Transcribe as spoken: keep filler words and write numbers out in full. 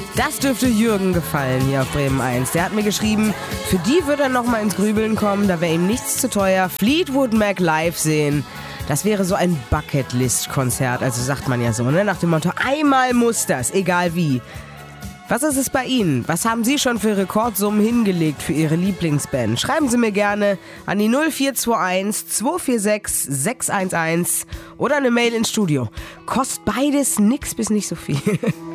Das dürfte Jürgen gefallen hier auf Bremen eins. Der hat mir geschrieben, für die wird er noch mal ins Grübeln kommen, da wäre ihm nichts zu teuer. Fleetwood Mac live sehen. Das wäre so ein Bucketlist-Konzert, also sagt man ja so, ne? Nach dem Motto, einmal muss das, egal wie. Was ist es bei Ihnen? Was haben Sie schon für Rekordsummen hingelegt für Ihre Lieblingsband? Schreiben Sie mir gerne an die null vier zwei eins zwei vier sechs sechs eins eins oder eine Mail ins Studio. Kostet beides nix bis nicht so viel.